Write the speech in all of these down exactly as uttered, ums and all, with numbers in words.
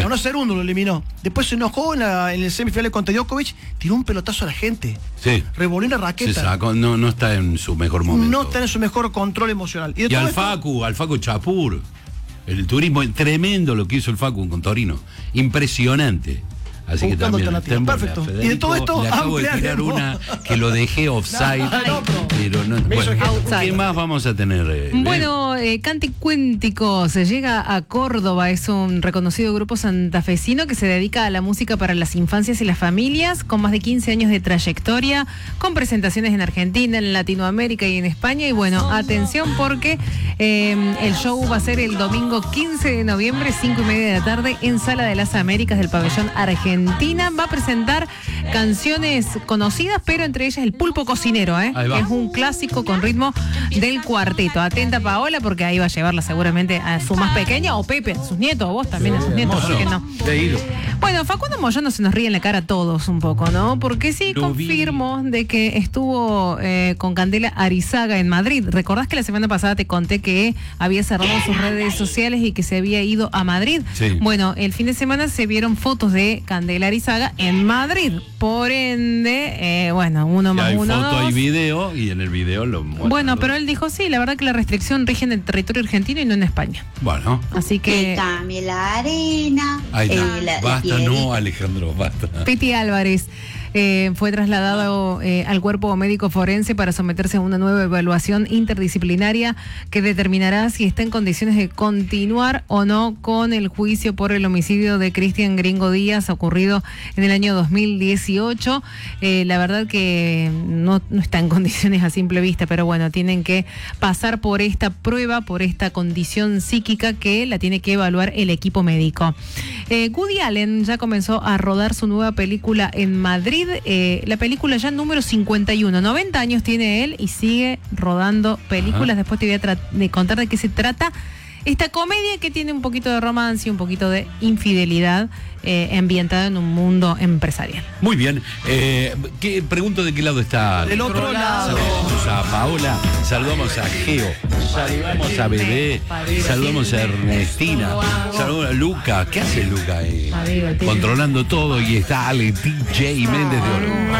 A uno cero uno lo eliminó. Después se enojó en, la, en el semifinal contra Djokovic, tiró un pelotazo a la gente. Sí. Revolvió una raqueta. Se sacó, no, no está en su mejor momento. No está en su mejor control emocional. Y, y al Facu, al Facu Chapur. El turismo, tremendo lo que hizo el Facu con Torino. Impresionante. Así que también. Perfecto. Federico, y de todo esto, le acabo de tirar una que lo dejé offside. No, no, pero no. Bueno, ¿qué más vamos a tener? Eh, bueno, eh, Canticuéntico se llega a Córdoba. Es un reconocido grupo santafesino que se dedica a la música para las infancias y las familias, con más de quince años de trayectoria, con presentaciones en Argentina, en Latinoamérica y en España. Y bueno, atención porque eh, el show va a ser el domingo quince de noviembre, cinco y media de la tarde, en Sala de las Américas del Pabellón Argentina. Argentina. Va a presentar canciones conocidas, pero entre ellas el Pulpo Cocinero, ¿eh? que es un clásico con ritmo del cuarteto. Atenta, Paola, porque ahí va a llevarla seguramente a su más pequeña, o Pepe, a sus nietos, o vos también a sus nietos, ¿por qué no? Bueno, Facundo Moyano se nos ríe en la cara a todos un poco, ¿no? Porque sí confirmo de que estuvo eh, con Candela Arizaga en Madrid. ¿Recordás que la semana pasada te conté que había cerrado sus redes sociales y que se había ido a Madrid? Sí. Bueno, el fin de semana se vieron fotos de Candela Arizaga en Madrid. Por ende, eh, bueno, uno más hay uno. Hay foto, dos. hay video y en el video lo muestran. Bueno, pero él dijo sí, la verdad que la restricción rige en el territorio argentino y no en España. Bueno. Así que. Dame la arena. Ahí está. Eh, la, basta, la no, Alejandro, basta. Piti Álvarez. Eh, fue trasladado eh, al cuerpo médico forense para someterse a una nueva evaluación interdisciplinaria que determinará si está en condiciones de continuar o no con el juicio por el homicidio de Cristian Gringo Díaz ocurrido en el año dos mil dieciocho. Eh, la verdad que no, no está en condiciones a simple vista, pero bueno, tienen que pasar por esta prueba, por esta condición psíquica que la tiene que evaluar el equipo médico. Eh, Woody Allen ya comenzó a rodar su nueva película en Madrid. Eh, la película ya número cincuenta y uno, noventa años tiene él y sigue rodando películas. Ajá. Después te voy a tra- de contar de qué se trata esta comedia que tiene un poquito de romance y un poquito de infidelidad, eh, ambientada en un mundo empresarial. Muy bien. Eh, ¿qué, pregunto de qué lado está. Del otro lado. Saludamos a Paola, saludamos a Geo, saludamos a Bebé, saludamos a Ernestina, saludamos a Luca. ¿Qué hace Luca ahí? Controlando todo, y está Ale D J Méndez de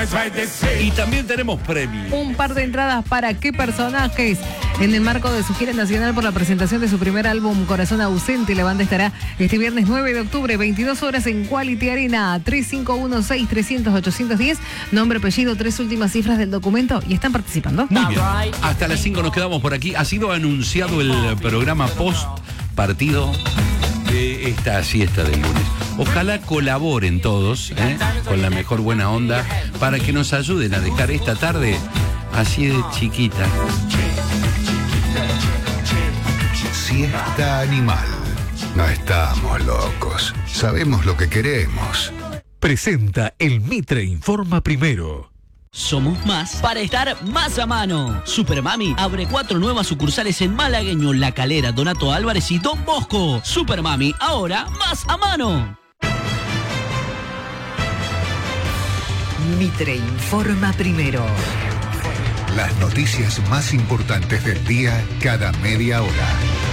Oro. Y también tenemos premios. Un par de entradas para qué personajes en el marco de su gira nacional por la presentación de su primer álbum Corazón Ausente. La banda estará este viernes nueve de octubre, veintidós horas en Quality Arena. Tres cinco uno seis tres cero cero ocho uno cero, nombre, apellido, tres últimas cifras del documento, y están participando. Muy bien. Hasta las cinco nos quedamos por aquí. Ha sido anunciado el programa post partido de esta siesta del lunes. Ojalá colaboren todos, ¿eh? con la mejor buena onda, para que nos ayuden a dejar esta tarde así de chiquita. Siesta animal. No estamos locos. Sabemos lo que queremos. Presenta el Mitre Informa Primero. Somos más para estar más a mano. Supermami abre cuatro nuevas sucursales en Malagueño, La Calera, Donato Álvarez y Don Bosco. Supermami, ahora más a mano. Mitre Informa Primero. Las noticias más importantes del día cada media hora.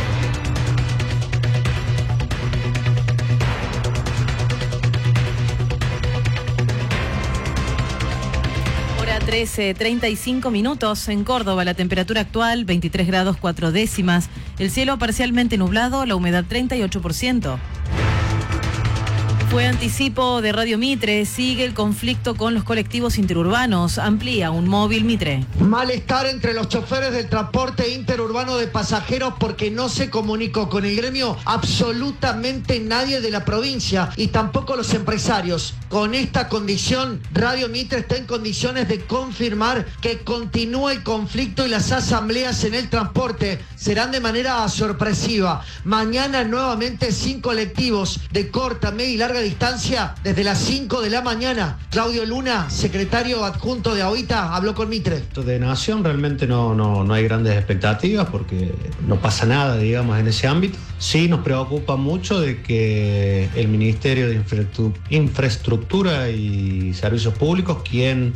trece, treinta y cinco minutos en Córdoba. La temperatura actual veintitrés grados cuatro décimas. El cielo parcialmente nublado, la humedad treinta y ocho por ciento. Fue anticipo de Radio Mitre. Sigue el conflicto con los colectivos interurbanos. Amplía un móvil Mitre. Malestar entre los choferes del transporte interurbano de pasajeros porque no se comunicó con el gremio absolutamente nadie de la provincia y tampoco los empresarios. Con esta condición, Radio Mitre está en condiciones de confirmar que continúa el conflicto y las asambleas en el transporte serán de manera sorpresiva. Mañana nuevamente sin colectivos de corta, media y larga distancia desde las cinco de la mañana. Claudio Luna, secretario adjunto de AOITA, habló con Mitre. De Nación realmente no, no, no hay grandes expectativas porque no pasa nada, digamos, en ese ámbito. Sí nos preocupa mucho de que el Ministerio de Infraestructura y Servicios Públicos, quien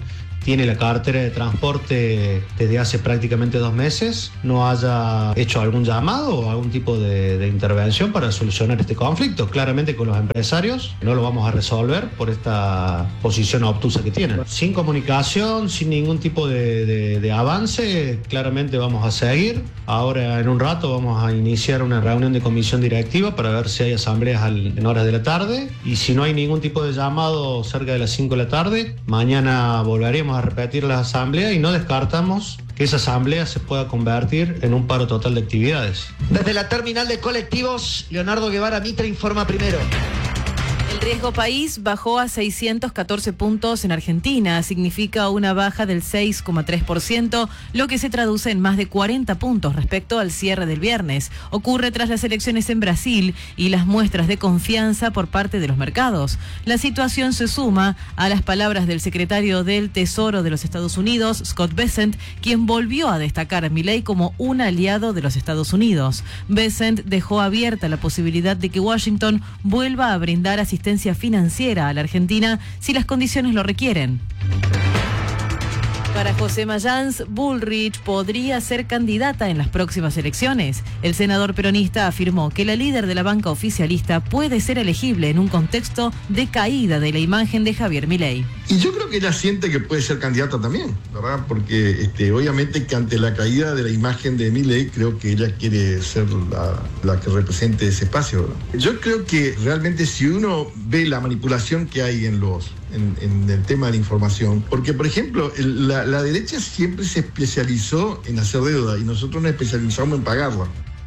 tiene la cartera de transporte desde hace prácticamente dos meses, no haya hecho algún llamado o algún tipo de, de intervención para solucionar este conflicto. Claramente con los empresarios no lo vamos a resolver por esta posición obtusa que tienen. Sin comunicación, sin ningún tipo de, de, de avance, claramente vamos a seguir. Ahora en un rato vamos a iniciar una reunión de comisión directiva para ver si hay asambleas al, en horas de la tarde, y si no hay ningún tipo de llamado cerca de las cinco de la tarde, mañana volveremos a repetir las asambleas y no descartamos que esa asamblea se pueda convertir en un paro total de actividades. Desde la terminal de colectivos, Leonardo Guevara, Mitre informa primero. El riesgo país bajó a seiscientos catorce puntos en Argentina, significa una baja del seis coma tres por ciento, lo que se traduce en más de cuarenta puntos respecto al cierre del viernes. Ocurre tras las elecciones en Brasil y las muestras de confianza por parte de los mercados. La situación se suma a las palabras del secretario del Tesoro de los Estados Unidos, Scott Bessent, quien volvió a destacar a Milei como un aliado de los Estados Unidos. Bessent dejó abierta la posibilidad de que Washington vuelva a brindar asistencia financiera a la Argentina si las condiciones lo requieren. Para José Mayans, Bullrich podría ser candidata en las próximas elecciones. El senador peronista afirmó que la líder de la banca oficialista puede ser elegible en un contexto de caída de la imagen de Javier Milei. Y yo creo que ella siente que puede ser candidata también, ¿verdad? Porque este, obviamente que ante la caída de la imagen de Milei, creo que ella quiere ser la, la que represente ese espacio, ¿verdad? Yo creo que realmente si uno ve la manipulación que hay en los En, en el tema de la información, porque por ejemplo el, la, la derecha siempre se especializó en hacer deuda y nosotros nos especializamos en pagarla.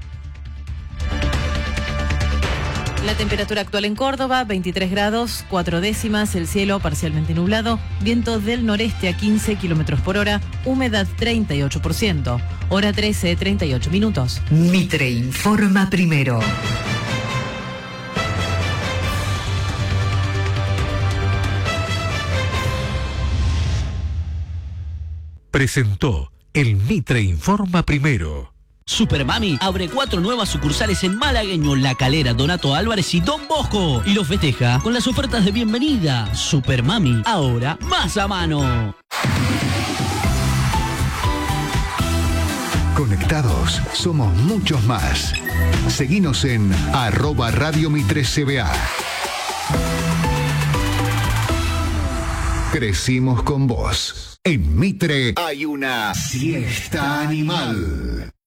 La temperatura actual en Córdoba, veintitrés grados, cuatro décimas, el cielo parcialmente nublado, viento del noreste a quince kilómetros por hora, humedad treinta y ocho por ciento, hora trece, treinta y ocho minutos. Mitre informa primero. Presentó el Mitre Informa Primero. Supermami abre cuatro nuevas sucursales en Malagueño, La Calera, Donato Álvarez y Don Bosco. Y lo festeja con las ofertas de bienvenida. Supermami, ahora más a mano. Conectados, somos muchos más. Seguinos en arroba Radio Mitre C B A. Crecimos con vos. En Mitre hay una siesta animal.